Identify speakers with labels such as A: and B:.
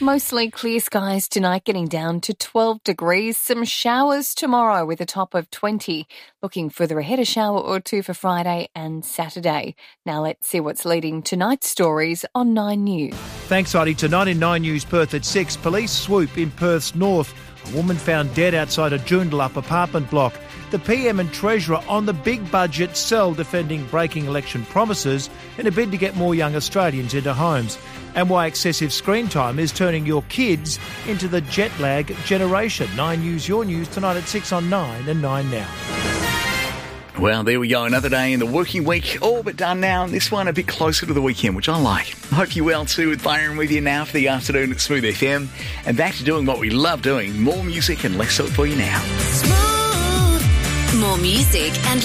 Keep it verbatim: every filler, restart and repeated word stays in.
A: Mostly clear skies tonight, getting down to twelve degrees. Some showers tomorrow with a top of twenty. Looking further ahead, a shower or two for Friday and Saturday. Now let's see what's leading tonight's stories on Nine News.
B: Thanks, Heidi. Tonight in Nine News Perth at six, police swoop in Perth's north. A woman found dead outside a Joondalup apartment block. The P M and Treasurer on the big budget cell defending breaking election promises in a bid to get more young Australians into homes. And why excessive screen time is turning your kids into the jet lag generation. Nine News, your news, tonight at six on Nine and Nine Now.
C: Well, there we go. Another day in the working week, all but done now. This one a bit closer to the weekend, which I like. Hope you're well too, with Byron with you now for the afternoon at Smooth F M. And back to doing what we love doing, more music and less so for you now.
D: Smooth. More music and